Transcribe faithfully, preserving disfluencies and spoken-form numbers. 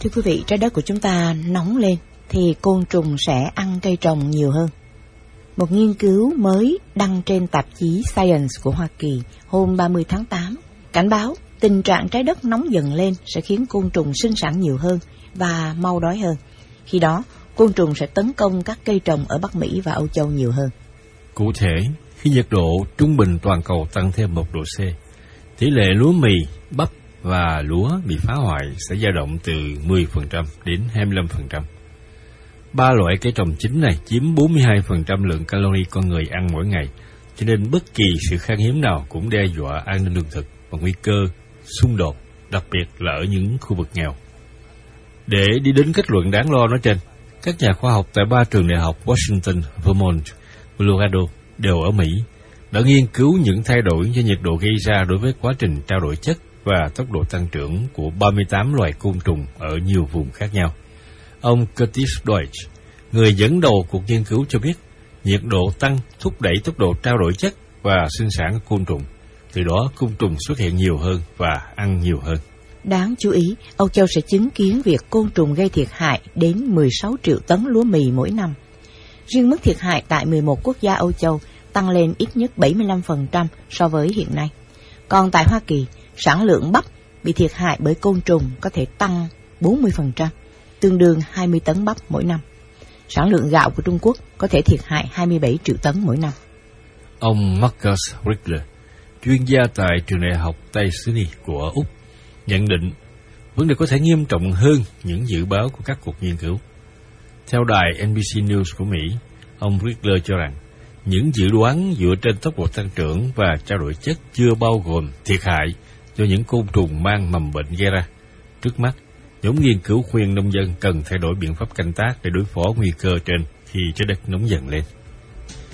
Thưa quý vị, trái đất của chúng ta nóng lên thì côn trùng sẽ ăn cây trồng nhiều hơn. Một nghiên cứu mới đăng trên tạp chí Science của Hoa Kỳ hôm ba mươi tháng tám cảnh báo tình trạng trái đất nóng dần lên sẽ khiến côn trùng sinh sản nhiều hơn và mau đói hơn. Khi đó, côn trùng sẽ tấn công các cây trồng ở Bắc Mỹ và Âu Châu nhiều hơn. Cụ thể, khi nhiệt độ trung bình toàn cầu tăng thêm một độ C, tỷ lệ lúa mì, bắp và lúa bị phá hoại sẽ dao động từ mười phần trăm đến hai mươi lăm phần trăm. Ba loại cây trồng chính này chiếm bốn mươi hai phần trăm lượng calo con người ăn mỗi ngày, cho nên bất kỳ sự khan hiếm nào cũng đe dọa an ninh lương thực và nguy cơ xung đột, đặc biệt là ở những khu vực nghèo. Để đi đến kết luận đáng lo nói trên, các nhà khoa học tại ba trường đại học Washington, Vermont, Colorado đều ở Mỹ đã nghiên cứu những thay đổi do nhiệt độ gây ra đối với quá trình trao đổi chất và tốc độ tăng trưởng của ba mươi tám loài côn trùng ở nhiều vùng khác nhau. Ông Curtis Deutsch, người dẫn đầu cuộc nghiên cứu cho biết, nhiệt độ tăng thúc đẩy tốc độ trao đổi chất và sinh sản côn trùng. Từ đó, côn trùng xuất hiện nhiều hơn và ăn nhiều hơn. Đáng chú ý, Âu Châu sẽ chứng kiến việc côn trùng gây thiệt hại đến mười sáu triệu tấn lúa mì mỗi năm. Riêng mức thiệt hại tại mười một quốc gia Âu Châu tăng lên ít nhất bảy mươi lăm phần trăm so với hiện nay. Còn tại Hoa Kỳ, sản lượng bắp bị thiệt hại bởi côn trùng có thể tăng bốn mươi phần trăm, tương đương hai mươi tấn bắp mỗi năm. Sản lượng gạo của Trung Quốc có thể thiệt hại hai mươi bảy triệu tấn mỗi năm. Ông Marcus Rickler, chuyên gia tại trường đại học Tây Sydney của Úc, nhận định vấn đề có thể nghiêm trọng hơn những dự báo của các cuộc nghiên cứu. Theo đài en bê xê News của Mỹ, ông Rickler cho rằng những dự đoán dựa trên tốc độ tăng trưởng và trao đổi chất chưa bao gồm thiệt hại do những côn trùng mang mầm bệnh gây ra. Trước mắt, nhóm nghiên cứu khuyên nông dân cần thay đổi biện pháp canh tác để đối phó nguy cơ trên khi trái đất nóng dần lên.